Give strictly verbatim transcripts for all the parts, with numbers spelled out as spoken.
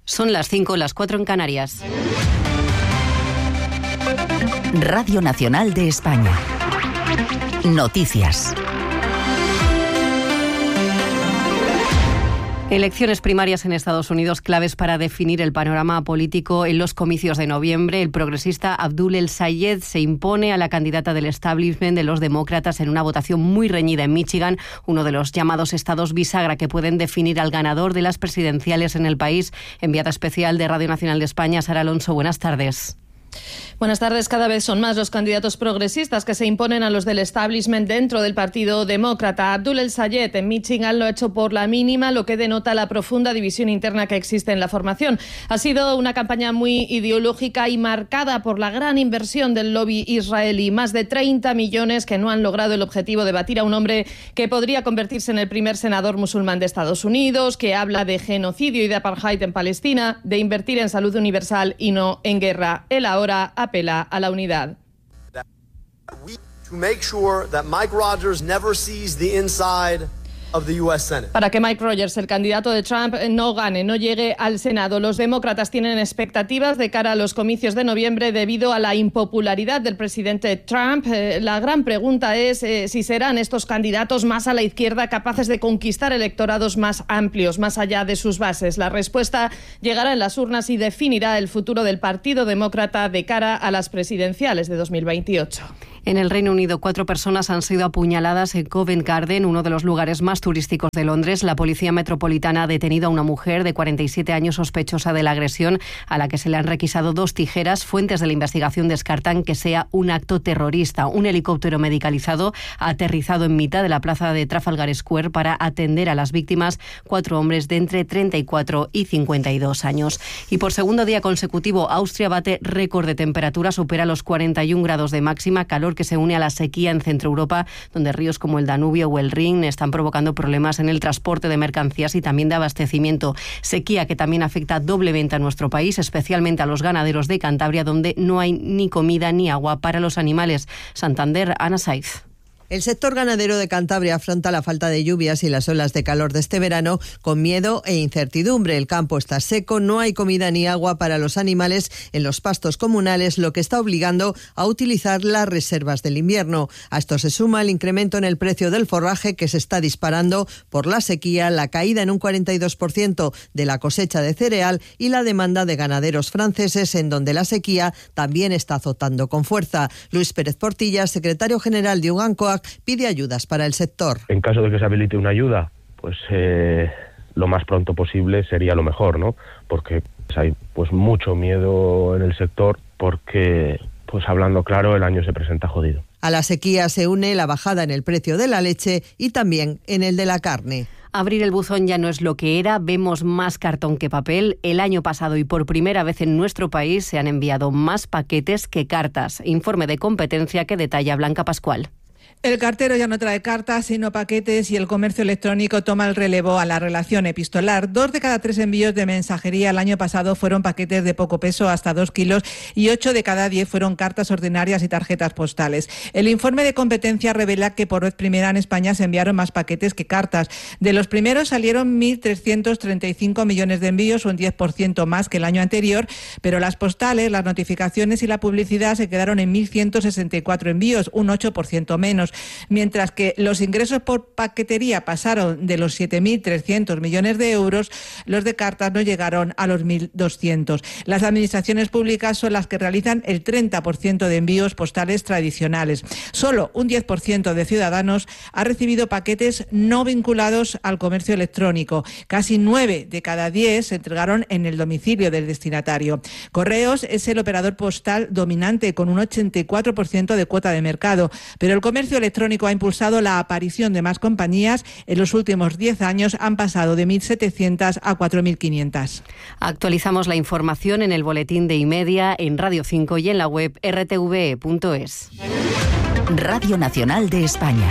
Son las cinco, las cuatro en Canarias. Radio Nacional de España. Noticias. Elecciones primarias en Estados Unidos claves para definir el panorama político en los comicios de noviembre. El progresista Abdul El-Sayed se impone a la candidata del establishment de los demócratas en una votación muy reñida en Michigan, uno de los llamados estados bisagra que pueden definir al ganador de las presidenciales en el país. Enviada especial de Radio Nacional de España, Sara Alonso, buenas tardes. Buenas tardes. Cada vez son más los candidatos progresistas que se imponen a los del establishment dentro del Partido Demócrata. Abdul El-Sayed en Michigan lo ha hecho por la mínima, lo que denota la profunda división interna que existe en la formación. Ha sido una campaña muy ideológica y marcada por la gran inversión del lobby israelí. Más de treinta millones que no han logrado el objetivo de batir a un hombre que podría convertirse en el primer senador musulmán de Estados Unidos, que habla de genocidio y de apartheid en Palestina, de invertir en salud universal y no en guerra. Él ahora apela a la unidad. Para que Mike Rogers, el candidato de Trump, no gane, no llegue al Senado. Los demócratas tienen expectativas de cara a los comicios de noviembre debido a la impopularidad del presidente Trump. Eh, la gran pregunta es eh, si serán estos candidatos más a la izquierda capaces de conquistar electorados más amplios, más allá de sus bases. La respuesta llegará en las urnas y definirá el futuro del Partido Demócrata de cara a las presidenciales de dos mil veintiocho. En el Reino Unido, cuatro personas han sido apuñaladas en Covent Garden, uno de los lugares más turísticos de Londres. La Policía Metropolitana ha detenido a una mujer de cuarenta y siete años sospechosa de la agresión, a la que se le han requisado dos tijeras. Fuentes de la investigación descartan que sea un acto terrorista. Un helicóptero medicalizado ha aterrizado en mitad de la plaza de Trafalgar Square para atender a las víctimas, cuatro hombres de entre treinta y cuatro y cincuenta y dos años. Y por segundo día consecutivo, Austria bate récord de temperatura, supera los cuarenta y un grados de máxima, calor que se une a la sequía en Centro Europa, donde ríos como el Danubio o el Rin están provocando problemas en el transporte de mercancías y también de abastecimiento. Sequía que también afecta doblemente a nuestro país, especialmente a los ganaderos de Cantabria, donde no hay ni comida ni agua para los animales. Santander, Ana Saiz. El sector ganadero de Cantabria afronta la falta de lluvias y las olas de calor de este verano con miedo e incertidumbre. El campo está seco, no hay comida ni agua para los animales en los pastos comunales, lo que está obligando a utilizar las reservas del invierno. A esto se suma el incremento en el precio del forraje, que se está disparando por la sequía, la caída en un cuarenta y dos por ciento de la cosecha de cereal y la demanda de ganaderos franceses, en donde la sequía también está azotando con fuerza. Luis Pérez Portilla, secretario general de Ugancoa, pide ayudas para el sector. En caso de que se habilite una ayuda, pues eh, lo más pronto posible sería lo mejor, ¿no? Porque pues, hay pues mucho miedo en el sector porque, pues hablando claro, el año se presenta jodido. A la sequía se une la bajada en el precio de la leche y también en el de la carne. Abrir el buzón ya no es lo que era, vemos más cartón que papel. El año pasado y por primera vez en nuestro país se han enviado más paquetes que cartas. Informe de competencia que detalla Blanca Pascual. El cartero ya no trae cartas, sino paquetes, y el comercio electrónico toma el relevo a la relación epistolar. Dos de cada tres envíos de mensajería el año pasado fueron paquetes de poco peso, hasta dos kilos, y ocho de cada diez fueron cartas ordinarias y tarjetas postales. El informe de competencia revela que por vez primera en España se enviaron más paquetes que cartas. De los primeros salieron mil trescientos treinta y cinco millones de envíos, un diez por ciento más que el año anterior, pero las postales, las notificaciones y la publicidad se quedaron en mil ciento sesenta y cuatro envíos, un ocho por ciento menos. Mientras que los ingresos por paquetería pasaron de los siete mil trescientos millones de euros, los de cartas no llegaron a los mil doscientos. Las administraciones públicas son las que realizan el treinta por ciento de envíos postales tradicionales. Solo un diez por ciento de ciudadanos ha recibido paquetes no vinculados al comercio electrónico. Casi nueve de cada diez se entregaron en el domicilio del destinatario. Correos es el operador postal dominante con un ochenta y cuatro por ciento de cuota de mercado, pero el comercio electrónico ha impulsado la aparición de más compañías. En los últimos diez años han pasado de mil setecientas a cuatro mil quinientas. Actualizamos la información en el boletín de iMedia, en Radio cinco y en la web erre te ve e punto es. Radio Nacional de España.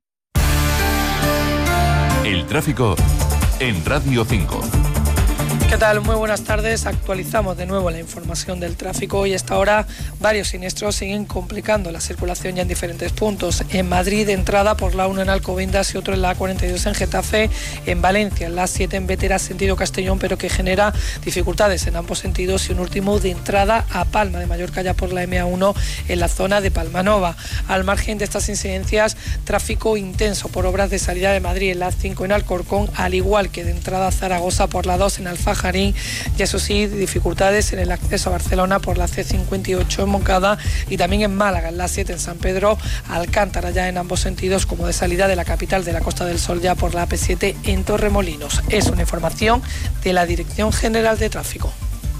El tráfico en Radio cinco. ¿Qué tal? Muy buenas tardes. Actualizamos de nuevo la información del tráfico y hasta ahora varios siniestros siguen complicando la circulación ya en diferentes puntos. En Madrid, entrada por la uno en Alcobendas y otro en la A cuarenta y dos en Getafe. En Valencia, en la A siete en Bétera, sentido Castellón, pero que genera dificultades en ambos sentidos. Y un último de entrada a Palma de Mallorca, ya por la eme a uno en la zona de Palmanova. Al margen de estas incidencias, tráfico intenso por obras de salida de Madrid en la A cinco en Alcorcón, al igual que de entrada a Zaragoza por la dos en Alfajarín. Y eso sí, dificultades en el acceso a Barcelona por la ce cincuenta y ocho en Moncada y también en Málaga, en la A siete en San Pedro, Alcántara ya en ambos sentidos, como de salida de la capital de la Costa del Sol ya por la A P siete en Torremolinos. Es una información de la Dirección General de Tráfico.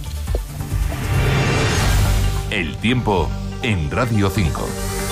El tiempo en Radio cinco.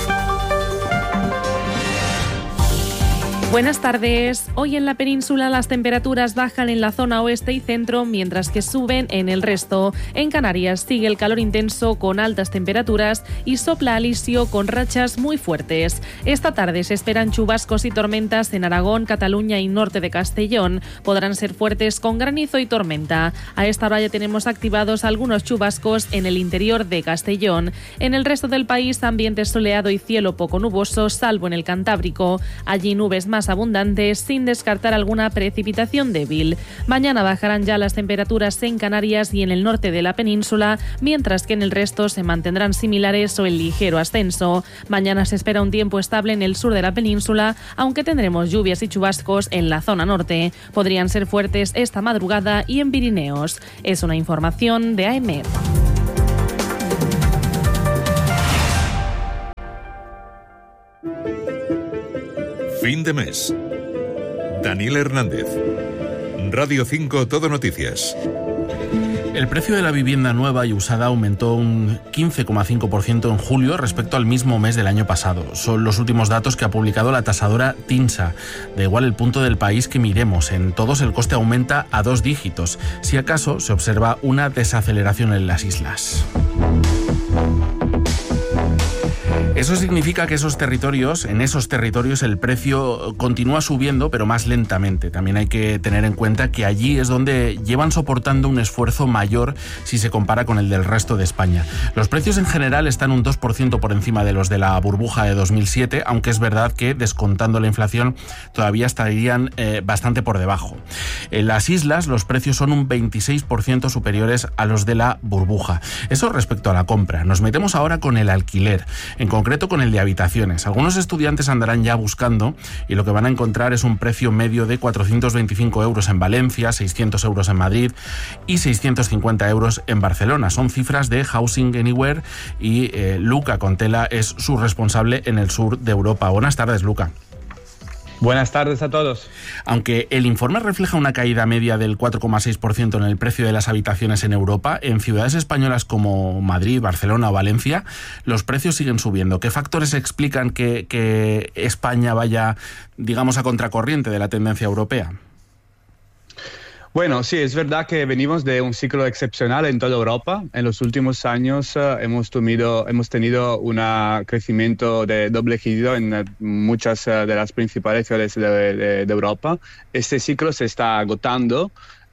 Buenas tardes. Hoy en la península las temperaturas bajan en la zona oeste y centro, mientras que suben en el resto. En Canarias sigue el calor intenso con altas temperaturas y sopla alisio con rachas muy fuertes. Esta tarde se esperan chubascos y tormentas en Aragón, Cataluña y norte de Castellón. Podrán ser fuertes con granizo y tormenta. A esta hora ya tenemos activados algunos chubascos en el interior de Castellón. En el resto del país, ambiente soleado y cielo poco nuboso, salvo en el Cantábrico. Allí nubes más abundantes, sin descartar alguna precipitación débil. Mañana bajarán ya las temperaturas en Canarias y en el norte de la península, mientras que en el resto se mantendrán similares o en ligero ascenso. Mañana se espera un tiempo estable en el sur de la península, aunque tendremos lluvias y chubascos en la zona norte. Podrían ser fuertes esta madrugada y en Pirineos. Es una información de A E M E T. Fin de mes. Daniel Hernández. Radio cinco Todo Noticias. El precio de la vivienda nueva y usada aumentó un quince coma cinco por ciento en julio respecto al mismo mes del año pasado. Son los últimos datos que ha publicado la tasadora TINSA. Da igual el punto del país que miremos, en todos el coste aumenta a dos dígitos. Si acaso se observa una desaceleración en las islas. Eso significa que esos territorios, en esos territorios el precio continúa subiendo, pero más lentamente. También hay que tener en cuenta que allí es donde llevan soportando un esfuerzo mayor si se compara con el del resto de España. Los precios en general están un dos por ciento por encima de los de la burbuja de dos mil siete, aunque es verdad que, descontando la inflación, todavía estarían eh, bastante por debajo. En las islas los precios son un veintiséis por ciento superiores a los de la burbuja. Eso respecto a la compra. Nos metemos ahora con el alquiler. En concreto con el de habitaciones. Algunos estudiantes andarán ya buscando y lo que van a encontrar es un precio medio de cuatrocientos veinticinco euros en Valencia, seiscientos euros en Madrid y seiscientos cincuenta euros en Barcelona. Son cifras de Housing Anywhere y eh, Luca Contela es su responsable en el sur de Europa. Buenas tardes, Luca. Buenas tardes a todos. Aunque el informe refleja una caída media del cuatro coma seis por ciento en el precio de las habitaciones en Europa, en ciudades españolas como Madrid, Barcelona o Valencia, los precios siguen subiendo. ¿Qué factores explican que, que España vaya, digamos, a contracorriente de la tendencia europea? Bueno, sí, es verdad que venimos de un ciclo excepcional en toda Europa. En los últimos años uh, hemos, tenido, hemos tenido un crecimiento de doble dígito en uh, muchas uh, de las principales ciudades de, de, de Europa. Este ciclo se está agotando,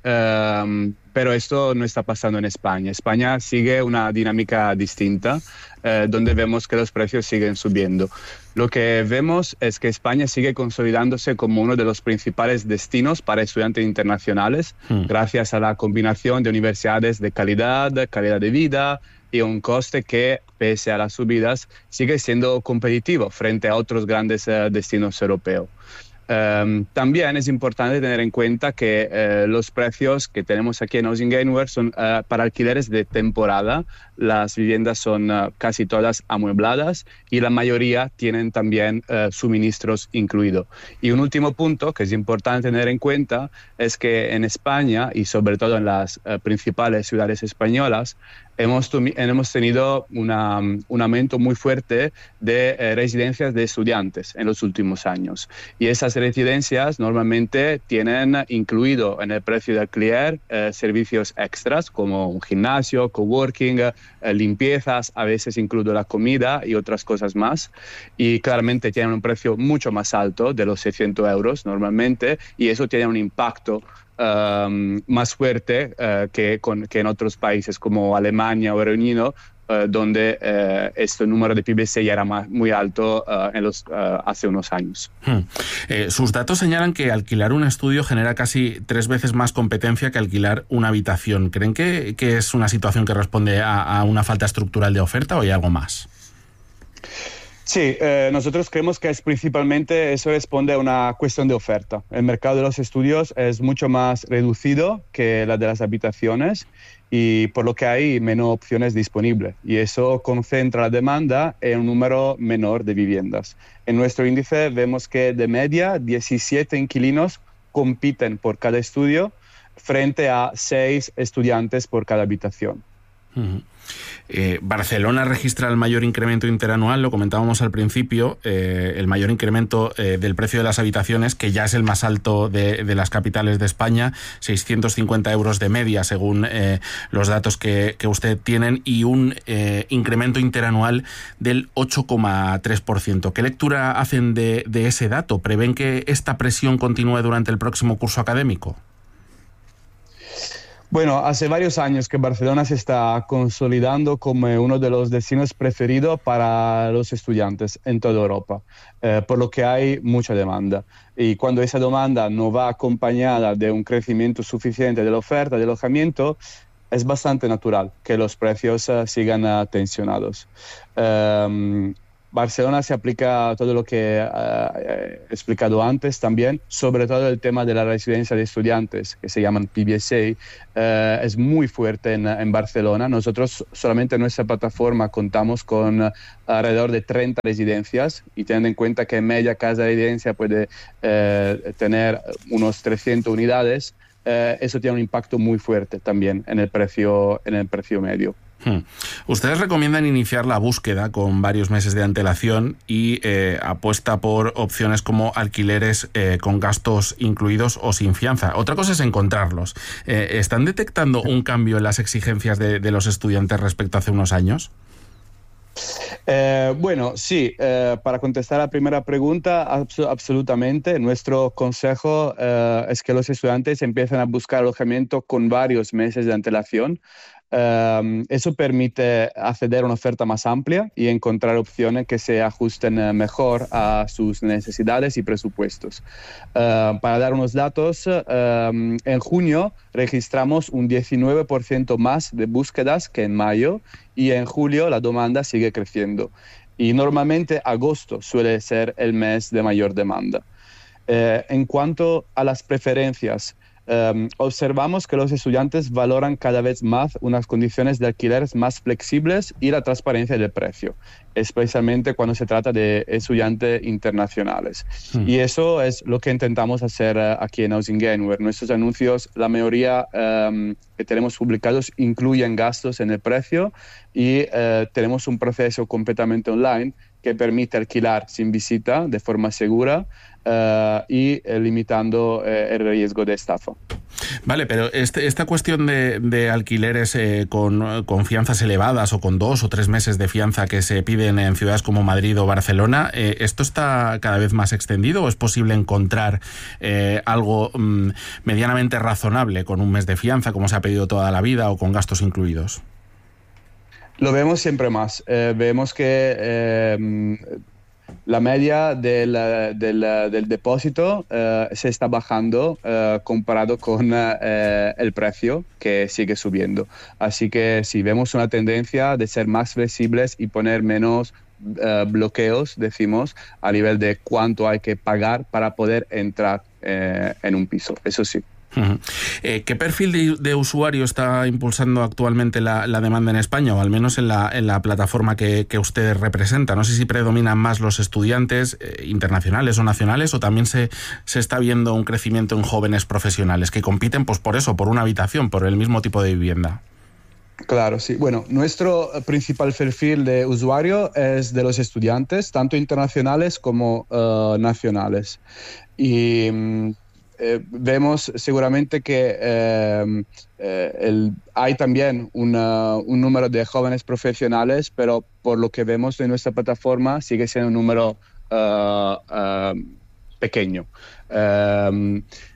uh, pero esto no está pasando en España. España sigue una dinámica distinta, uh, donde vemos que los precios siguen subiendo. Lo que vemos es que España sigue consolidándose como uno de los principales destinos para estudiantes internacionales, mm. gracias a la combinación de universidades de calidad, calidad de vida y un coste que, pese a las subidas, sigue siendo competitivo frente a otros grandes uh, destinos europeos. Um, también es importante tener en cuenta que uh, los precios que tenemos aquí en Housing Anywhere son uh, para alquileres de temporada. Las viviendas son uh, casi todas amuebladas y la mayoría tienen también uh, suministros incluidos. Y un último punto que es importante tener en cuenta es que en España y sobre todo en las uh, principales ciudades españolas Hemos, hemos tenido una, un aumento muy fuerte de eh, residencias de estudiantes en los últimos años. Y esas residencias normalmente tienen incluido en el precio de alquiler eh, servicios extras como un gimnasio, coworking, eh, limpiezas, a veces incluso la comida y otras cosas más. Y claramente tienen un precio mucho más alto de los seiscientos euros normalmente, y eso tiene un impacto um, más fuerte uh, que, con, que en otros países como Alemania o Reino Unido, Uh, donde uh, este número de P B C ya era más, muy alto uh, en los, uh, hace unos años. Hmm. Eh, sus datos señalan que alquilar un estudio genera casi tres veces más competencia que alquilar una habitación. ¿Creen que, que es una situación que responde a, a una falta estructural de oferta o hay algo más? Sí, eh, nosotros creemos que es principalmente eso responde a una cuestión de oferta. El mercado de los estudios es mucho más reducido que la de las habitaciones y por lo que hay menos opciones disponibles y eso concentra la demanda en un número menor de viviendas. En nuestro índice vemos que de media diecisiete inquilinos compiten por cada estudio frente a seis estudiantes por cada habitación. Uh-huh. Eh, Barcelona registra el mayor incremento interanual, lo comentábamos al principio, eh, el mayor incremento eh, del precio de las habitaciones, que ya es el más alto de, de las capitales de España, seiscientos cincuenta euros de media según eh, los datos que, que usted tienen, y un eh, incremento interanual del ocho coma tres por ciento. ¿Qué lectura hacen de, de ese dato? ¿Prevén que esta presión continúe durante el próximo curso académico? Bueno, hace varios años que Barcelona se está consolidando como uno de los destinos preferidos para los estudiantes en toda Europa, eh, por lo que hay mucha demanda. Y cuando esa demanda no va acompañada de un crecimiento suficiente de la oferta de alojamiento, es bastante natural que los precios uh, sigan uh, tensionados. Um, Barcelona se aplica todo lo que uh, he explicado antes también, sobre todo el tema de la residencia de estudiantes, que se llaman P B S A, uh, es muy fuerte en, en Barcelona. Nosotros solamente en nuestra plataforma contamos con uh, alrededor de treinta residencias y teniendo en cuenta que en media cada residencia puede uh, tener unos trescientas unidades, uh, eso tiene un impacto muy fuerte también en el precio, en el precio medio. Hmm. Ustedes recomiendan iniciar la búsqueda con varios meses de antelación y eh, apuesta por opciones como alquileres eh, con gastos incluidos o sin fianza. Otra cosa es encontrarlos. Eh, ¿Están detectando un cambio en las exigencias de, de los estudiantes respecto a hace unos años? Eh, bueno, sí, eh, para contestar a la primera pregunta, abs- absolutamente. Nuestro consejo eh, es que los estudiantes empiecen a buscar alojamiento con varios meses de antelación. Um, eso permite acceder a una oferta más amplia y encontrar opciones que se ajusten uh, mejor a sus necesidades y presupuestos. Uh, para dar unos datos, um, en junio registramos un diecinueve por ciento más de búsquedas que en mayo y en julio la demanda sigue creciendo. Y normalmente agosto suele ser el mes de mayor demanda. Uh, en cuanto a las preferencias, Um, observamos que los estudiantes valoran cada vez más unas condiciones de alquileres más flexibles y la transparencia del precio, especialmente cuando se trata de estudiantes internacionales. Mm. Y eso es lo que intentamos hacer uh, aquí en Housing Anywhere. Nuestros anuncios, la mayoría um, que tenemos publicados, incluyen gastos en el precio y uh, tenemos un proceso completamente online que permite alquilar sin visita de forma segura uh, y eh, limitando eh, el riesgo de estafa. Vale, pero este, esta cuestión de, de alquileres eh, con, con fianzas elevadas o con dos o tres meses de fianza que se piden en ciudades como Madrid o Barcelona, eh, ¿esto está cada vez más extendido o es posible encontrar eh, algo mm, medianamente razonable con un mes de fianza, como se ha pedido toda la vida, o con gastos incluidos? Lo vemos siempre más. Eh, vemos que eh, la media del, del, del depósito eh, se está bajando eh, comparado con eh, el precio que sigue subiendo. Así que sí, vemos una tendencia de ser más flexibles y poner menos eh, bloqueos, decimos, a nivel de cuánto hay que pagar para poder entrar eh, en un piso. Eso sí. Uh-huh. Eh, ¿Qué perfil de, de usuario está impulsando actualmente la, la demanda en España, o al menos en la, en la plataforma que, que usted representa? No sé si predominan más los estudiantes eh, internacionales o nacionales, o también se, se está viendo un crecimiento en jóvenes profesionales que compiten pues por eso, por una habitación, por el mismo tipo de vivienda. Claro, sí. Bueno, nuestro principal perfil de usuario es de los estudiantes, tanto internacionales como uh, nacionales. Y um, Eh, vemos seguramente que eh, eh, el, hay también una, un número de jóvenes profesionales, pero por lo que vemos en nuestra plataforma sigue siendo un número uh, uh, pequeño. Um,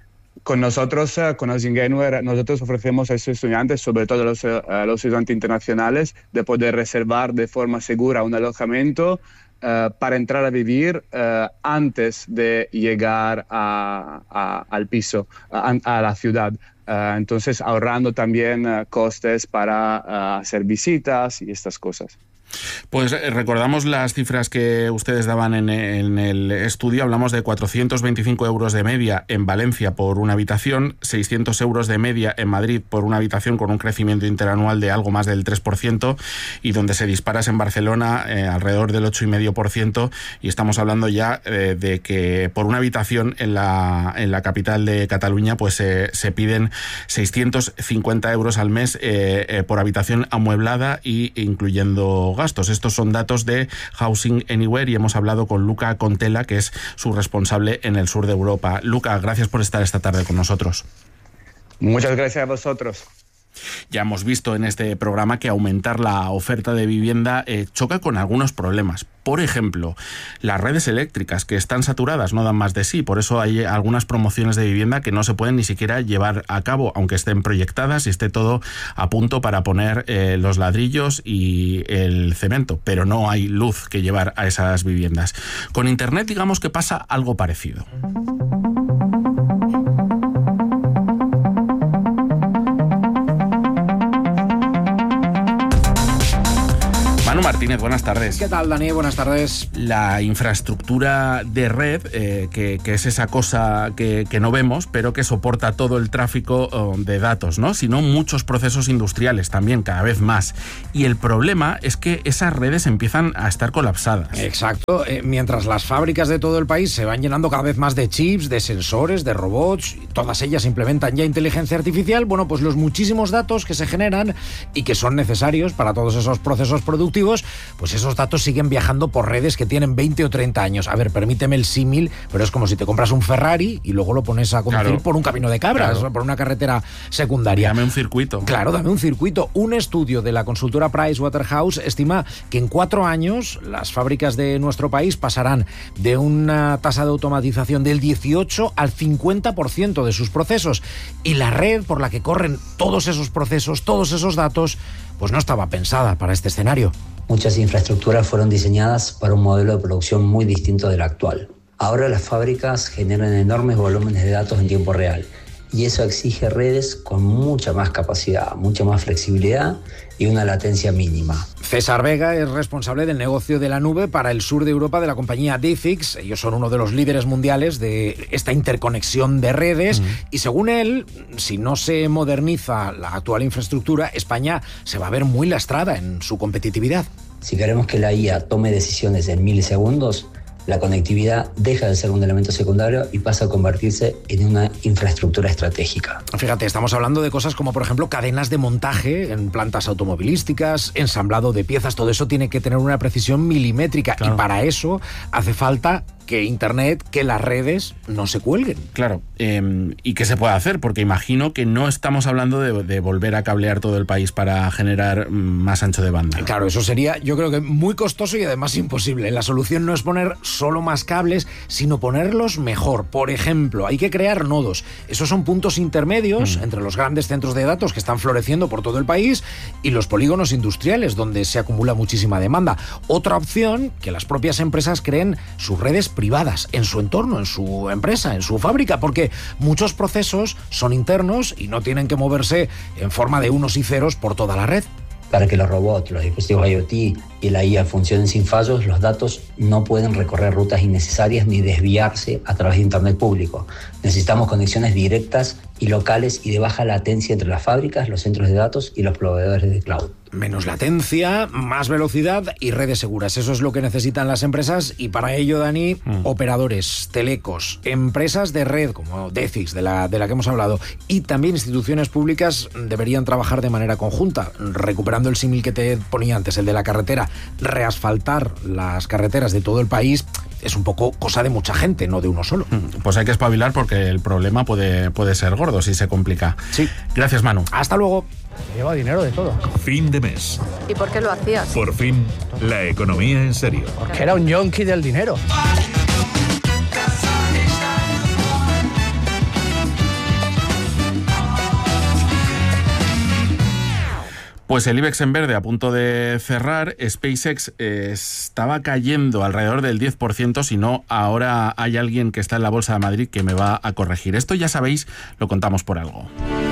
con nosotros, uh, con Osingenware, nosotros ofrecemos a esos estudiantes, sobre todo a los, uh, los estudiantes internacionales, de poder reservar de forma segura un alojamiento Uh, para entrar a vivir uh, antes de llegar a, a, al piso, a, a la ciudad. Uh, entonces, ahorrando también uh, costes para uh, hacer visitas y estas cosas. Pues recordamos las cifras que ustedes daban en, en el estudio. Hablamos de cuatrocientos veinticinco euros de media en Valencia por una habitación, seiscientos euros de media en Madrid por una habitación con un crecimiento interanual de algo más del tres por ciento, y donde se dispara es en Barcelona eh, alrededor del ocho coma cinco por ciento, y estamos hablando ya eh, de que por una habitación en la, en la capital de Cataluña pues eh, se piden seiscientos cincuenta euros al mes eh, eh, por habitación amueblada y incluyendo gastos. Estos son datos de Housing Anywhere y hemos hablado con Luca Contela, que es su responsable en el sur de Europa. Luca, gracias por estar esta tarde con nosotros. Muchas gracias a vosotros. Ya hemos visto en este programa que aumentar la oferta de vivienda eh, choca con algunos problemas. Por ejemplo, las redes eléctricas, que están saturadas, no dan más de sí. Por eso hay algunas promociones de vivienda que no se pueden ni siquiera llevar a cabo, aunque estén proyectadas y esté todo a punto para poner eh, los ladrillos y el cemento. Pero no hay luz que llevar a esas viviendas. Con Internet, digamos que pasa algo parecido. Manu Martínez, buenas tardes. ¿Qué tal, Dani? Buenas tardes. La infraestructura de red, eh, que, que es esa cosa que, que no vemos, pero que soporta todo el tráfico oh, de datos, ¿no? Sino muchos procesos industriales también, cada vez más. Y el problema es que esas redes empiezan a estar colapsadas. Exacto. Eh, mientras las fábricas de todo el país se van llenando cada vez más de chips, de sensores, de robots, todas ellas implementan ya inteligencia artificial, bueno, pues los muchísimos datos que se generan y que son necesarios para todos esos procesos productivos, pues esos datos siguen viajando por redes que tienen veinte o treinta años. A ver, permíteme el símil, pero es como si te compras un Ferrari y luego lo pones a conducir claro. por un camino de cabras, claro. por una carretera secundaria. Dame un circuito. Claro, dame un circuito. Un estudio de la consultora Pricewaterhouse estima que en cuatro años las fábricas de nuestro país pasarán de una tasa de automatización del dieciocho al cincuenta por ciento de sus procesos. Y la red por la que corren todos esos procesos, todos esos datos, pues no estaba pensada para este escenario. Muchas infraestructuras fueron diseñadas para un modelo de producción muy distinto del actual. Ahora las fábricas generan enormes volúmenes de datos en tiempo real y eso exige redes con mucha más capacidad, mucha más flexibilidad y una latencia mínima. César Vega es responsable del negocio de la nube para el sur de Europa de la compañía Difix. Ellos son uno de los líderes mundiales de esta interconexión de redes. Mm. Y según él, si no se moderniza la actual infraestructura, España se va a ver muy lastrada en su competitividad. Si queremos que la I A tome decisiones en milisegundos, la conectividad deja de ser un elemento secundario y pasa a convertirse en una infraestructura estratégica. Fíjate, estamos hablando de cosas como, por ejemplo, cadenas de montaje en plantas automovilísticas, ensamblado de piezas, todo eso tiene que tener una precisión milimétrica. Claro. Y para eso hace falta que Internet, que las redes no se cuelguen. Claro, eh, ¿y qué se puede hacer? Porque imagino que no estamos hablando de, de volver a cablear todo el país para generar más ancho de banda. Claro, eso sería, yo creo que muy costoso y además imposible. La solución no es poner solo más cables, sino ponerlos mejor. Por ejemplo, hay que crear nodos. Esos son puntos intermedios mm. entre los grandes centros de datos que están floreciendo por todo el país y los polígonos industriales, donde se acumula muchísima demanda. Otra opción, que las propias empresas creen sus redes privadas en su entorno, en su empresa, en su fábrica, porque muchos procesos son internos y no tienen que moverse en forma de unos y ceros por toda la red. Para que los robots, los dispositivos IoT y la I A funcionen sin fallos, los datos no pueden recorrer rutas innecesarias ni desviarse a través de Internet público. Necesitamos conexiones directas y locales y de baja latencia entre las fábricas, los centros de datos y los proveedores de cloud. Menos latencia, más velocidad y redes seguras. Eso es lo que necesitan las empresas y para ello, Dani, mm. operadores, telecos, empresas de red como Defix, de la, de la que hemos hablado, y también instituciones públicas deberían trabajar de manera conjunta, recuperando el símil que te ponía antes, el de la carretera. Reasfaltar las carreteras de todo el país es un poco cosa de mucha gente, no de uno solo. Pues hay que espabilar porque el problema puede, puede ser gordo si se complica. Sí. Gracias, Manu. Hasta luego. Lleva dinero de todo. Fin de mes. ¿Y por qué lo hacías? Por fin, la economía en serio. Porque era un yonki del dinero. Pues el IBEX en verde a punto de cerrar. SpaceX eh, estaba cayendo alrededor del diez por ciento, si no, ahora hay alguien que está en la Bolsa de Madrid que me va a corregir. Esto ya sabéis, lo contamos por algo.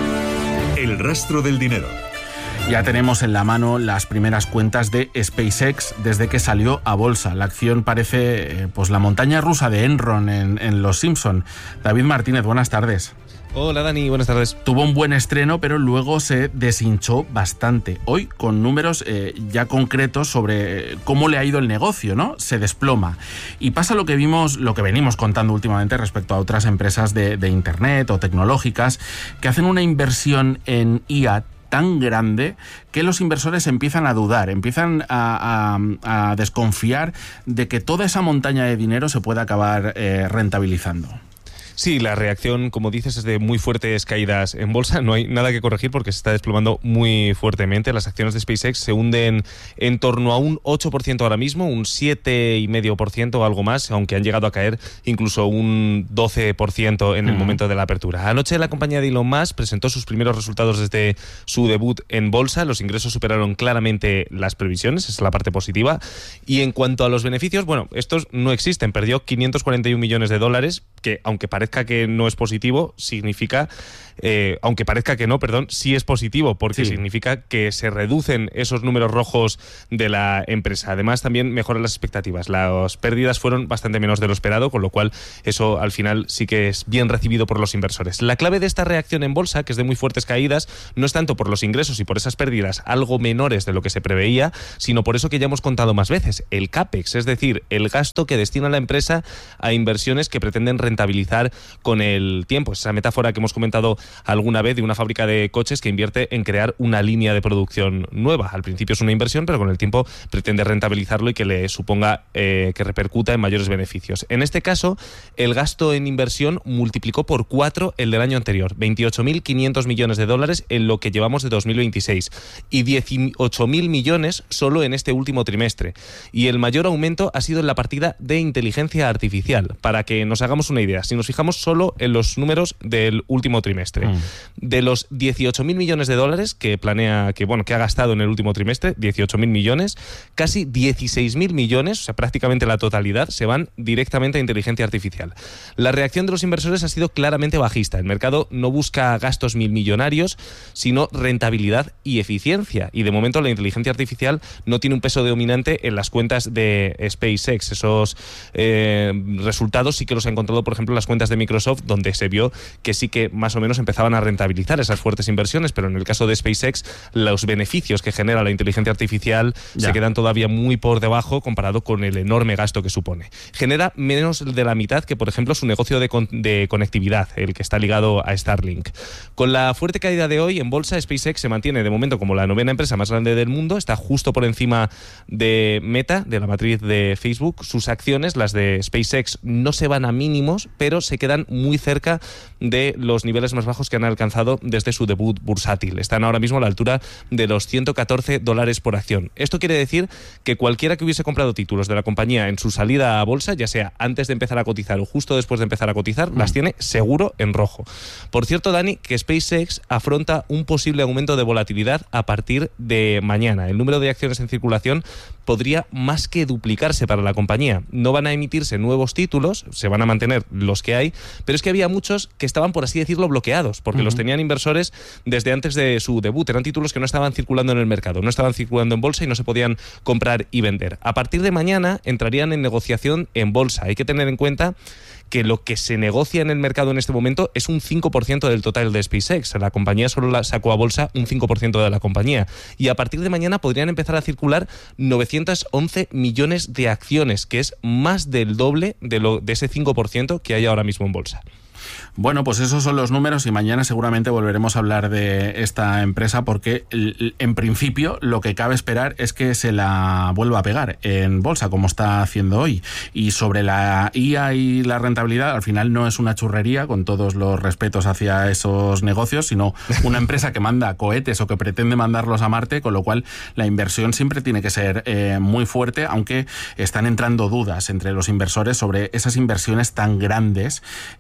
El rastro del dinero. Ya tenemos en la mano las primeras cuentas de SpaceX desde que salió a bolsa. La acción parece eh, pues la montaña rusa de Enron en, en Los Simpson. David Martínez, buenas tardes. Hola Dani, buenas tardes. Tuvo un buen estreno, pero luego se deshinchó bastante. Hoy, con números eh, ya concretos sobre cómo le ha ido el negocio, ¿no? Se desploma. Y pasa lo que vimos, lo que venimos contando últimamente respecto a otras empresas de, de Internet o tecnológicas que hacen una inversión en I A tan grande que los inversores empiezan a dudar, empiezan a, a, a desconfiar de que toda esa montaña de dinero se pueda acabar eh, rentabilizando. Sí, la reacción, como dices, es de muy fuertes caídas en bolsa. No hay nada que corregir porque se está desplomando muy fuertemente. Las acciones de SpaceX se hunden en torno a un ocho por ciento ahora mismo, un siete coma cinco por ciento o algo más, aunque han llegado a caer incluso un doce por ciento en el uh-huh. momento de la apertura. Anoche la compañía de Elon Musk presentó sus primeros resultados desde su debut en bolsa. Los ingresos superaron claramente las previsiones, esa es la parte positiva. Y en cuanto a los beneficios, bueno, estos no existen. Perdió quinientos cuarenta y un millones de dólares, que aunque parezca que no es positivo, significa, eh, aunque parezca que no, perdón, sí es positivo, porque sí. significa que se reducen esos números rojos de la empresa. Además, también mejoran las expectativas. Las pérdidas fueron bastante menos de lo esperado, con lo cual eso al final sí que es bien recibido por los inversores. La clave de esta reacción en bolsa, que es de muy fuertes caídas, no es tanto por los ingresos y por esas pérdidas algo menores de lo que se preveía, sino por eso que ya hemos contado más veces, el CAPEX, es decir, el gasto que destina la empresa a inversiones que pretenden rentabilizar con el tiempo. Esa metáfora que hemos comentado alguna vez de una fábrica de coches que invierte en crear una línea de producción nueva. Al principio es una inversión, pero con el tiempo pretende rentabilizarlo y que le suponga eh, que repercuta en mayores beneficios. En este caso, el gasto en inversión multiplicó por cuatro el del año anterior, veintiocho mil quinientos millones de dólares en lo que llevamos de dos mil veintiséis y dieciocho mil millones solo en este último trimestre. Y el mayor aumento ha sido en la partida de inteligencia artificial. Para que nos hagamos una idea, si nos fijamos solo en los números del último trimestre. Mm. De los dieciocho mil millones de dólares que planea, que bueno, que ha gastado en el último trimestre, dieciocho mil millones, casi dieciséis mil millones, o sea, prácticamente la totalidad, se van directamente a inteligencia artificial. La reacción de los inversores ha sido claramente bajista. El mercado no busca gastos mil millonarios, sino rentabilidad y eficiencia. Y de momento la inteligencia artificial no tiene un peso dominante en las cuentas de SpaceX. Esos eh, resultados sí que los ha encontrado, por ejemplo, en las cuentas de Microsoft, donde se vio que sí que más o menos empezaban a rentabilizar esas fuertes inversiones, pero en el caso de SpaceX los beneficios que genera la inteligencia artificial ya. se quedan todavía muy por debajo comparado con el enorme gasto que supone. Genera menos de la mitad que, por ejemplo, su negocio de, con de conectividad, el que está ligado a Starlink. Con la fuerte caída de hoy en bolsa, SpaceX se mantiene de momento como la novena empresa más grande del mundo, está justo por encima de Meta, de la matriz de Facebook. Sus acciones, las de SpaceX, no se van a mínimos, pero se quedan muy cerca de los niveles más bajos que han alcanzado desde su debut bursátil. Están ahora mismo a la altura de los ciento catorce dólares por acción. Esto quiere decir que cualquiera que hubiese comprado títulos de la compañía en su salida a bolsa, ya sea antes de empezar a cotizar o justo después de empezar a cotizar, mm. las tiene seguro en rojo. Por cierto, Dani, que SpaceX afronta un posible aumento de volatilidad a partir de mañana. El número de acciones en circulación podría más que duplicarse para la compañía. No van a emitirse nuevos títulos, se van a mantener los que hay, pero es que había muchos que estaban, por así decirlo, bloqueados, porque uh-huh. los tenían inversores desde antes de su debut. Eran títulos que no estaban circulando en el mercado, no estaban circulando en bolsa y no se podían comprar y vender. A partir de mañana entrarían en negociación en bolsa. Hay que tener en cuenta que lo que se negocia en el mercado en este momento es un cinco por ciento del total de SpaceX. La compañía solo la sacó a bolsa un cinco por ciento de la compañía. Y a partir de mañana podrían empezar a circular novecientos once millones de acciones, que es más del doble de, lo, de ese cinco por ciento que hay ahora mismo en bolsa. Bueno, pues esos son los números y mañana seguramente volveremos a hablar de esta empresa porque en principio lo que cabe esperar es que se la vuelva a pegar en bolsa como está haciendo hoy. Y sobre la I A y la rentabilidad, al final no es una churrería, con todos los respetos hacia esos negocios, sino una empresa que manda cohetes o que pretende mandarlos a Marte, con lo cual la inversión siempre tiene que ser eh, muy fuerte, aunque están entrando dudas entre los inversores sobre esas inversiones tan grandes eh,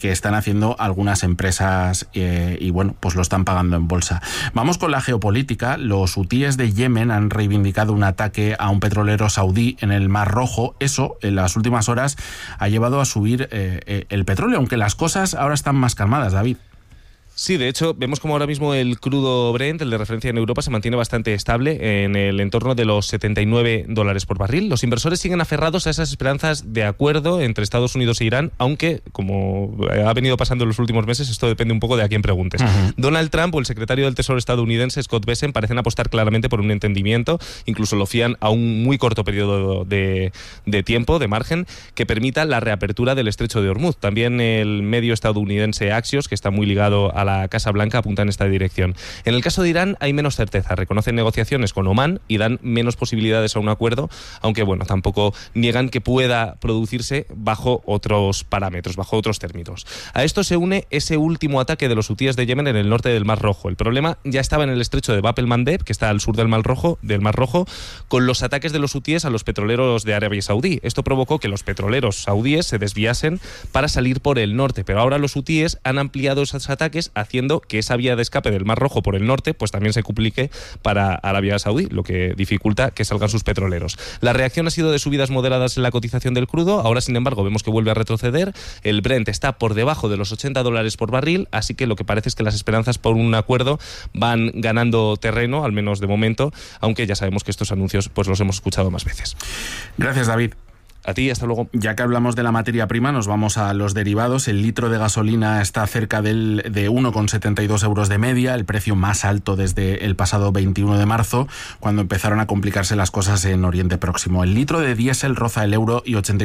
que están haciendo algunas empresas eh, y bueno, pues lo están pagando en bolsa. Vamos con la geopolítica. Los hutíes de Yemen han reivindicado un ataque a un petrolero saudí en el Mar Rojo. Eso, en las últimas horas, ha llevado a subir eh, eh, el petróleo, aunque las cosas ahora están más calmadas, David. Sí, de hecho, vemos como ahora mismo el crudo Brent, el de referencia en Europa, se mantiene bastante estable en el entorno de los setenta y nueve dólares por barril. Los inversores siguen aferrados a esas esperanzas de acuerdo entre Estados Unidos e Irán, aunque, como ha venido pasando en los últimos meses, esto depende un poco de a quién preguntes. Uh-huh. Donald Trump o el secretario del Tesoro estadounidense, Scott Bessent, parecen apostar claramente por un entendimiento, incluso lo fían a un muy corto periodo de, de tiempo, de margen, que permita la reapertura del estrecho de Hormuz. También el medio estadounidense Axios, que está muy ligado a la la Casa Blanca, apunta en esta dirección. En el caso de Irán hay menos certeza. Reconocen negociaciones con Omán y dan menos posibilidades a un acuerdo, aunque bueno, tampoco niegan que pueda producirse bajo otros parámetros, bajo otros términos. A esto se une ese último ataque de los hutíes de Yemen en el norte del Mar Rojo. El problema ya estaba en el estrecho de Bab el-Mandeb, que está al sur del Mar Rojo, del Mar Rojo, con los ataques de los hutíes a los petroleros de Arabia Saudí. Esto provocó que los petroleros saudíes se desviasen para salir por el norte, pero ahora los hutíes han ampliado esos ataques haciendo que esa vía de escape del Mar Rojo por el norte pues también se complique para Arabia Saudí, lo que dificulta que salgan sus petroleros. La reacción ha sido de subidas moderadas en la cotización del crudo. Ahora, sin embargo, vemos que vuelve a retroceder. El Brent está por debajo de los ochenta dólares por barril, así que lo que parece es que las esperanzas por un acuerdo van ganando terreno, al menos de momento, aunque ya sabemos que estos anuncios pues los hemos escuchado más veces. Gracias, David. A ti, hasta luego. Ya que hablamos de la materia prima, nos vamos a los derivados. El litro de gasolina está cerca del, de uno coma setenta y dos euros de media, el precio más alto desde el pasado veintiuno de marzo, cuando empezaron a complicarse las cosas en Oriente Próximo. El litro de diésel roza el euro y ochenta